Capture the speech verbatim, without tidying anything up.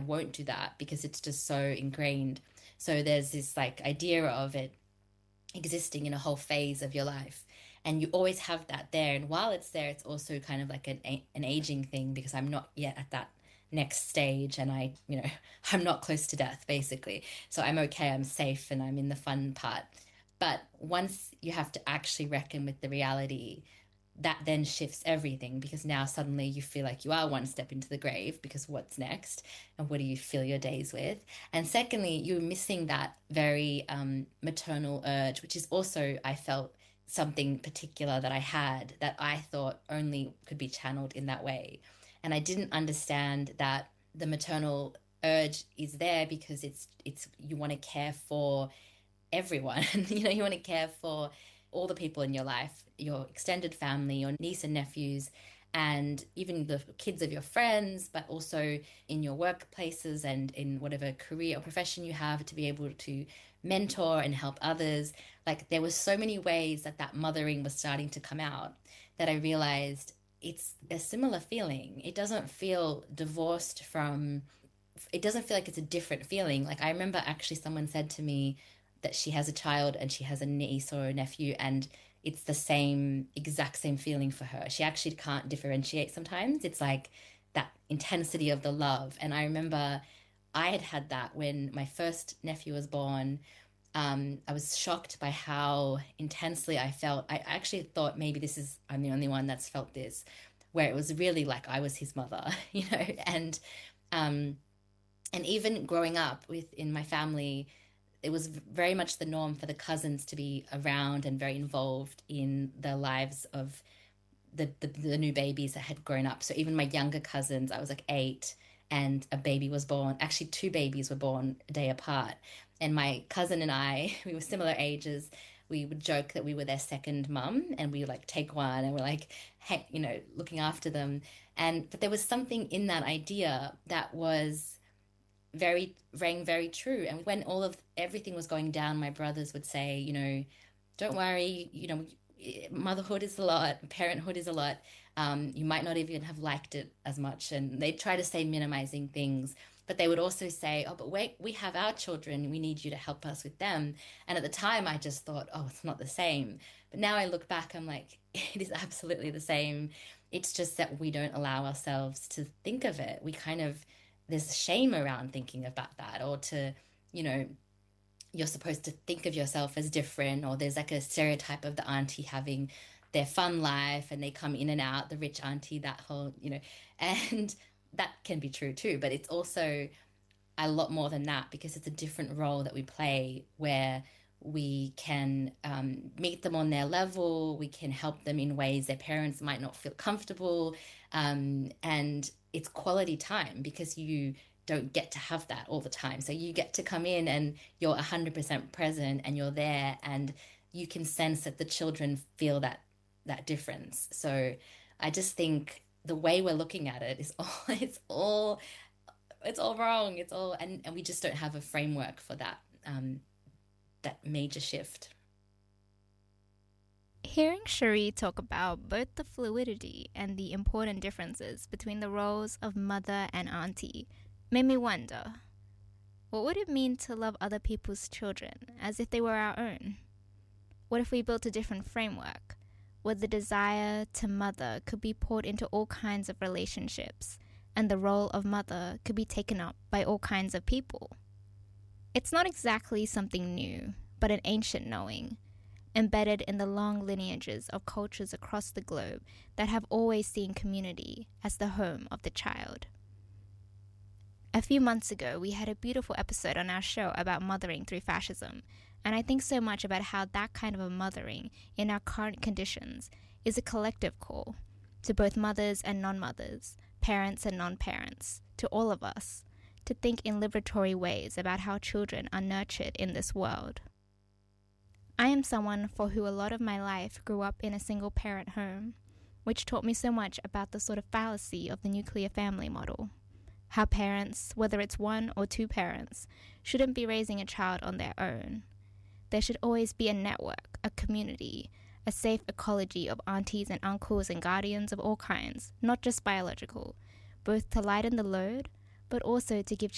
won't do that because it's just so ingrained. So there's this like idea of it existing in a whole phase of your life. And you always have that there. And while it's there, it's also kind of like an, an aging thing because I'm not yet at that next stage and I, you know, I'm not close to death basically. So I'm okay, I'm safe, and I'm in the fun part. But once you have to actually reckon with the reality, that then shifts everything because now suddenly you feel like you are one step into the grave because what's next and what do you fill your days with? And secondly, you're missing that very um, maternal urge, which is also, I felt, something particular that I had that I thought only could be channeled in that way. And I didn't understand that the maternal urge is there because it's it's you want to care for everyone. You know, you want to care for all the people in your life, your extended family, your niece and nephews, and even the kids of your friends, but also in your workplaces and in whatever career or profession you have to be able to mentor and help others. Like there were so many ways that that mothering was starting to come out that I realized it's a similar feeling. It doesn't feel divorced from, it doesn't feel like it's a different feeling. Like I remember actually someone said to me, that she has a child and she has a niece or a nephew, and it's the same, exact same feeling for her. She actually can't differentiate sometimes. It's like that intensity of the love. And I remember I had had that when my first nephew was born. Um, I was shocked by how intensely I felt. I actually thought maybe this is, I'm the only one that's felt this, where it was really like I was his mother, you know, and, um, and even growing up with in my family, it was very much the norm for the cousins to be around and very involved in the lives of the, the, the new babies that had grown up. So even my younger cousins, I was like eight and a baby was born. Actually, two babies were born a day apart. And my cousin and I, we were similar ages. We would joke that we were their second mum and we like take one and we're like, hey, you know, looking after them. And, but there was something in that idea that was very rang very true. And when all of everything was going down, my brothers would say, you know, don't worry, you know, motherhood is a lot, parenthood is a lot. Um, you might not even have liked it as much. And they'd try to say minimizing things, but they would also say, oh, but wait, we have our children. We need you to help us with them. And at the time, I just thought, oh, it's not the same. But now I look back, I'm like, it is absolutely the same. It's just that we don't allow ourselves to think of it. We kind of there's shame around thinking about that, or to, you know, you're supposed to think of yourself as different, or there's like a stereotype of the auntie having their fun life and they come in and out, the rich auntie, that whole, you know, and that can be true too, but it's also a lot more than that because it's a different role that we play where we can um, meet them on their level, we can help them in ways their parents might not feel comfortable, um, and it's quality time because you don't get to have that all the time. So you get to come in and you're one hundred percent present and you're there and you can sense that the children feel that that difference. So I just think the way we're looking at it is all it's all it's all wrong. It's all and, and we just don't have a framework for that um, that major shift. Hearing Cherie talk about both the fluidity and the important differences between the roles of mother and auntie made me wonder, what would it mean to love other people's children as if they were our own? What if we built a different framework, where the desire to mother could be poured into all kinds of relationships, and the role of mother could be taken up by all kinds of people? It's not exactly something new, but an ancient knowing, embedded in the long lineages of cultures across the globe that have always seen community as the home of the child. A few months ago, we had a beautiful episode on our show about mothering through fascism, and I think so much about how that kind of a mothering in our current conditions is a collective call to both mothers and non-mothers, parents and non-parents, to all of us, to think in liberatory ways about how children are nurtured in this world. I am someone for who a lot of my life grew up in a single-parent home, which taught me so much about the sort of fallacy of the nuclear family model. How parents, whether it's one or two parents, shouldn't be raising a child on their own. There should always be a network, a community, a safe ecology of aunties and uncles and guardians of all kinds, not just biological, both to lighten the load, but also to give